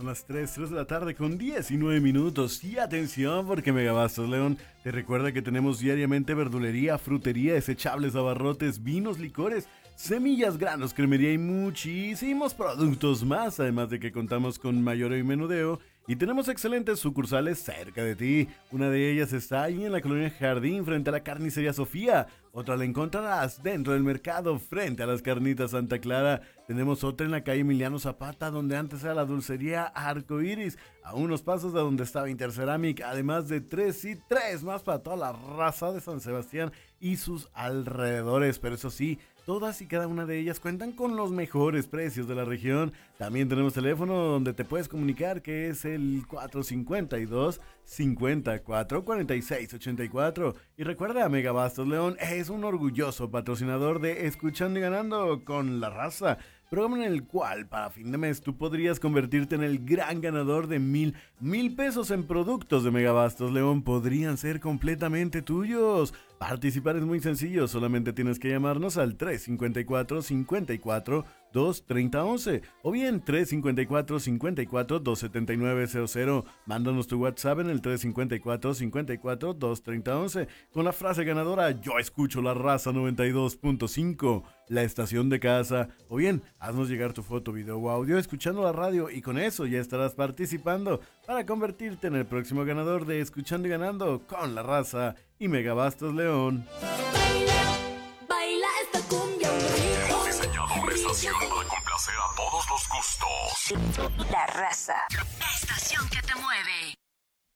son las 3 de la tarde con 19 minutos. Y atención, porque Megabastos León te recuerda que tenemos diariamente verdulería, frutería, desechables, abarrotes, vinos, licores, semillas, granos, cremería y muchísimos productos más. Además de que contamos con mayoreo y menudeo. Y tenemos excelentes sucursales cerca de ti. Una de ellas está ahí en la colonia Jardín, frente a la carnicería Sofía. Otra la encontrarás dentro del mercado, frente a las carnitas Santa Clara. Tenemos otra en la calle Emiliano Zapata, donde antes era la dulcería Arcoiris, a unos pasos de donde estaba Interceramic. Además de 3 y 3 más para toda la raza de San Sebastián y sus alrededores. Pero eso sí, todas y cada una de ellas cuentan con los mejores precios de la región. También tenemos teléfono donde te puedes comunicar, que es el 452-54-46-84. Y recuerda, Megabastos León es un orgulloso patrocinador de Escuchando y Ganando con la Raza, programa en el cual para fin de mes tú podrías convertirte en el gran ganador de mil pesos en productos de Megabastos León. Podrían ser completamente tuyos. Participar es muy sencillo, solamente tienes que llamarnos al 354-54-230-11 o bien 354-54-279-00. Mándanos tu WhatsApp en el 354-54-230-11 con la frase ganadora: yo escucho la Raza 92.5, la estación de casa. O bien, haznos llegar tu foto, video o audio escuchando la radio, y con eso ya estarás participando para convertirte en el próximo ganador de Escuchando y Ganando con la Raza y Megabastos León. Baila esta cumbia un ritmo. Hemos diseñado una estación para complacer a todos los gustos. La Raza, estación que te mueve.